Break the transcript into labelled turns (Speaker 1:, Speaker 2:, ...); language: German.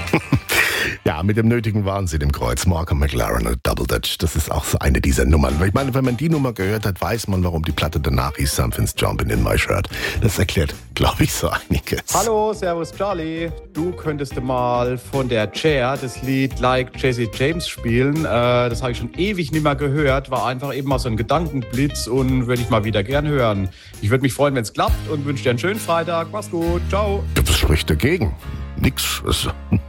Speaker 1: Ja, mit dem nötigen Wahnsinn im Kreuz. Malcolm McLaren und Double Dutch, das ist auch so eine dieser Nummern. Ich meine, wenn man die Nummer gehört hat, weiß man, warum die Platte danach hieß Something's Jumping in My Shirt. Das erklärt, glaube ich, so einiges.
Speaker 2: Hallo, servus Charlie. Du könntest mal von der Chair das Lied Like Jesse James spielen. Das habe ich schon ewig nicht mehr gehört. War einfach eben mal so ein Gedankenblitz und würde ich mal wieder gern hören. Ich würde mich freuen, wenn es klappt und wünsche dir einen schönen Freitag. Mach's gut. Ciao.
Speaker 1: Was spricht dagegen? Nix.